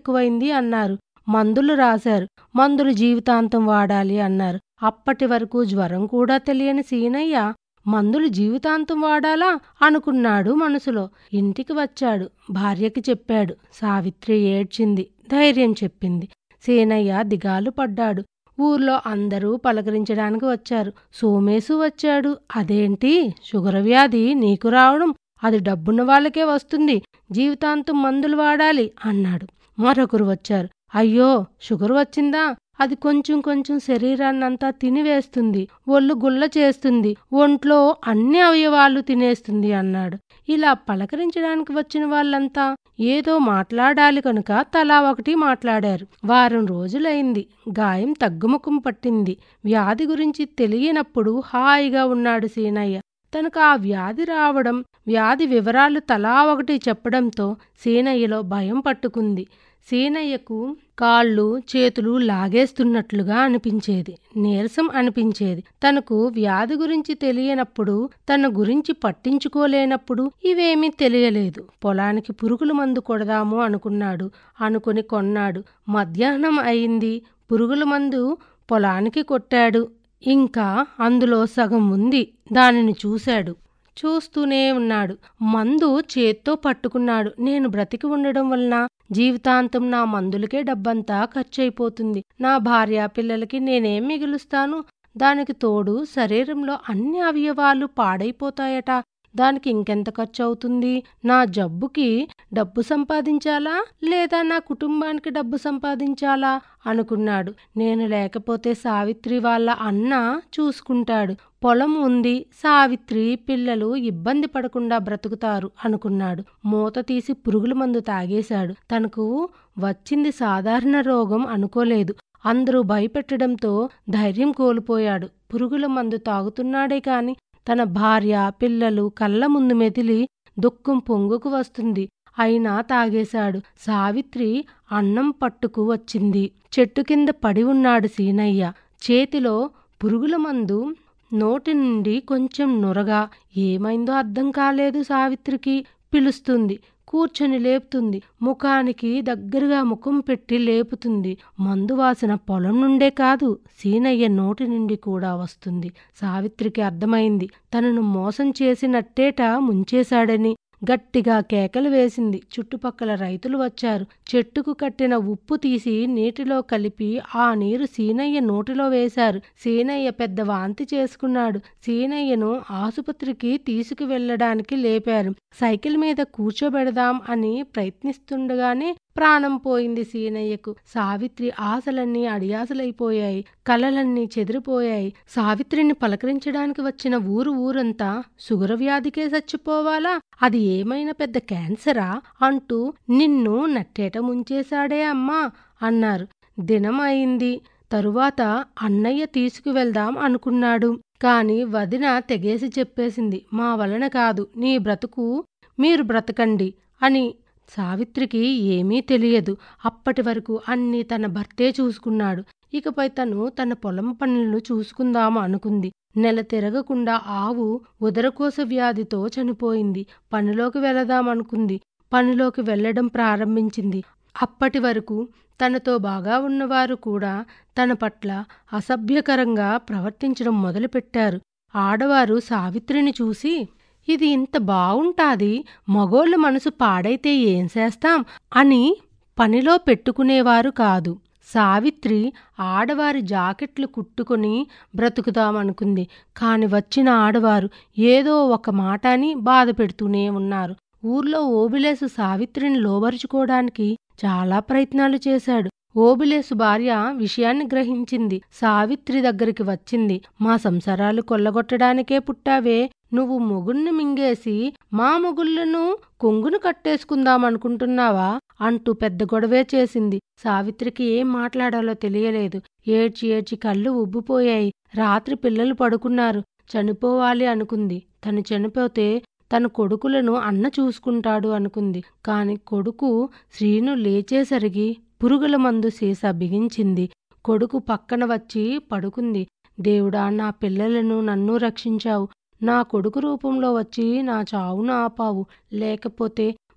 ఎక్కువైంది అన్నారు. మందులు రాశారు. మందులు జీవితాంతం వాడాలి అన్నారు. అప్పటి వరకు జ్వరం కూడా తెలియని సీనయ్య మందులు జీవితాంతం వాడాలా అనుకున్నాడు మనసులో. ఇంటికి వచ్చాడు. భార్యకి చెప్పాడు. సావిత్రి ఏడ్చింది. ధైర్యం చెప్పింది. సీనయ్య దిగాలు పడ్డాడు. ఊర్లో అందరూ పలకరించడానికి వచ్చారు. సోమేశు వచ్చాడు. అదేంటి షుగర్ వ్యాధి నీకు రావడం? అది డబ్బున్న వాళ్ళకే వస్తుంది. జీవితాంతం మందులు వాడాలి అన్నాడు. మరొకరు వచ్చారు. అయ్యో షుగర్ వచ్చిందా? అది కొంచెం కొంచెం శరీరాన్నంతా తినివేస్తుంది. ఒళ్ళు గుల్ల చేస్తుంది. ఒంట్లో అన్ని అవయవాలు తినేస్తుంది అన్నాడు. ఇలా పలకరించడానికి వచ్చిన వాళ్ళంతా ఏదో మాట్లాడాలి కనుక తలా ఒకటి మాట్లాడారు. వారం రోజులైంది. గాయం తగ్గుముఖం పట్టింది. వ్యాధి గురించి తెలియనప్పుడు హాయిగా ఉన్నాడు సీనయ్య. తనకు ఆ వ్యాధి రావడం, వ్యాధి వివరాలు తలా ఒకటి చెప్పడంతో సీనయ్యలో భయం పట్టుకుంది. సీనయ్యకు కాళ్ళు చేతులు లాగేస్తున్నట్లుగా అనిపించేది. నీరసం అనిపించేది. తనకు వ్యాధి గురించి తెలియనప్పుడు, తన గురించి పట్టించుకోలేనప్పుడు ఇవేమీ తెలియలేదు. పొలానికి పురుగుల మందు కొడదాము అనుకున్నాడు. అనుకుని కొన్నాడు. మధ్యాహ్నం అయింది. పురుగుల మందు పొలానికి కొట్టాడు. ఇంకా అందులో సగం ఉంది. దానిని చూశాడు. చూస్తూనే ఉన్నాడు. మందు చేత్తో పట్టుకున్నాడు. నేను బ్రతికి ఉండడం వలన జీవితాంతం నా మందులకే డబ్బంతా ఖర్చయిపోతుంది. నా భార్య పిల్లలకి నేనేం మిగులుస్తాను? దానికి తోడు శరీరంలో అన్ని అవయవాలు పాడైపోతాయట. దానికి ఇంకెంత ఖర్చు అవుతుంది? నా జబ్బుకి డబ్బు సంపాదించాలా లేదా నా కుటుంబానికి డబ్బు సంపాదించాలా అనుకున్నాడు. నేను లేకపోతే సావిత్రి వాళ్ళ అన్న చూసుకుంటాడు. పొలం ఉంది. సావిత్రి పిల్లలు ఇబ్బంది పడకుండా బ్రతుకుతారు అనుకున్నాడు. మూత తీసి పురుగుల మందు తాగేశాడు. తనకు వచ్చింది సాధారణ రోగం అనుకోలేదు. అందరూ భయపెట్టడంతో ధైర్యం కోల్పోయాడు. పురుగుల మందు తాగుతున్నాడే కాని తన భార్య పిల్లలు కళ్ళ ముందు మెదిలి దుఃఖం పొంగుకు వస్తుంది. అయినా తాగేశాడు. సావిత్రి అన్నం పట్టుకు వచ్చింది. చెట్టు కింద పడి ఉన్నాడు సీనయ్య. చేతిలో పురుగుల మందు. నోటి నుండి కొంచెం నొరగా. ఏమైందో అర్థం కాలేదు సావిత్రికి. పిలుస్తుంది. కూర్చొని లేపుతుంది. ముఖానికి దగ్గరగా ముఖం పెట్టి లేపుతుంది. మందు వాసన పొలం నుండే కాదు, సీనయ్య నోటి నుండి కూడా వస్తుంది. సావిత్రికి అర్థమైంది. తనను మోసం చేసినట్టేట ముంచేశాడని. గట్టిగా కేకలు వేసింది. చుట్టుపక్కల రైతులు వచ్చారు. చెట్టుకు కట్టిన ఉప్పు తీసి నీటిలో కలిపి ఆ నీరు సీనయ్య నోటిలో వేశారు. సీనయ్య పెద్ద వాంతి చేసుకున్నాడు. సీనయ్యను ఆసుపత్రికి తీసుకువెళ్ళడానికి లేపారు. సైకిల్ మీద కూర్చోబెడదాం అని ప్రయత్నిస్తుండగానే ప్రాణం పోయింది సీనయ్యకు. సావిత్రి ఆశలన్నీ అడియాసలైపోయాయి. కలలన్నీ చెదిరిపోయాయి. సావిత్రిని పలకరించడానికి వచ్చిన ఊరంతా షుగర్ వ్యాధికే చచ్చిపోవాలా? అది ఏమైనా పెద్ద క్యాన్సరా అంటూ నిన్ను నట్టేట ముంచేశాడే అమ్మా అన్నారు. దినం అయింది. తరువాత అన్నయ్య తీసుకువెళ్దాం అనుకున్నాడు. కాని వదిన తెగేసి చెప్పేసింది. మా వలన కాదు, నీ బ్రతుకు మీరు బ్రతకండి అని. సావిత్రికి ఏమీ తెలియదు. అప్పటి వరకు అన్నీ తన భర్తే చూసుకున్నాడు. ఇకపై తన పొలం పనులను చూసుకుందాము అనుకుంది. నెల తిరగకుండా ఆవు ఉదరకోశ వ్యాధితో చనిపోయింది. పనిలోకి వెళదామనుకుంది. పనిలోకి వెళ్లడం ప్రారంభించింది. అప్పటి వరకు తనతో బాగా ఉన్నవారు కూడా తన పట్ల అసభ్యకరంగా ప్రవర్తించడం మొదలుపెట్టారు. ఆడవారు సావిత్రిని చూసి, ఇది ఇంత బావుంటాది, మగోళ్ళ మనసు పాడైతే ఏం చేస్తాం అని పనిలో పెట్టుకునేవారు కాదు. సావిత్రి ఆడవారి జాకెట్లు కుట్టుకుని బ్రతుకుదామనుకుంది. కాని వచ్చిన ఆడవారు ఏదో ఒక మాట అని బాధ పెడుతూనే ఉన్నారు. ఊర్లో ఓబిలేసు సావిత్రిని లోబరుచుకోవడానికి చాలా ప్రయత్నాలు చేశాడు. ఓబిలేసు భార్య విషయాన్ని గ్రహించింది. సావిత్రి దగ్గరికి వచ్చింది. మా సంసారాలు కొల్లగొట్టడానికే పుట్టావే, నువ్వు మొగుణ్ణి మింగేసి మా మొగుళ్ళను కొంగును కట్టేసుకుందామనుకుంటున్నావా అంటూ పెద్ద గొడవే చేసింది. సావిత్రికి ఏం మాట్లాడాలో తెలియలేదు. ఏడ్చి ఏడ్చి కళ్ళు ఉబ్బిపోయాయి. రాత్రి పిల్లలు పడుకున్నారు. చనిపోవాలి అనుకుంది. తను చనిపోతే తన కొడుకులను అన్న చూసుకుంటాడు అనుకుంది. కాని కొడుకు శ్రీను లేచేసరికి పురుగుల మందు సీసా బిగించింది. కొడుకు పక్కన వచ్చి పడుకుంది. దేవుడా, నా పిల్లలను నన్ను రక్షించావు. నా కొడుకు రూపంలో వచ్చి నా చావును ఆపావు. లేకపోతే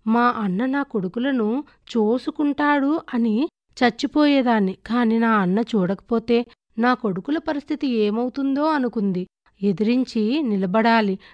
మా అన్న నా కొడుకులను చూసుకుంటాడు అని చచ్చిపోయేదాన్ని. కాని నా అన్న చూడకపోతే నా కొడుకుల పరిస్థితి ఏమవుతుందో అనుకుంది. ఎదిరించి నిలబడాలి.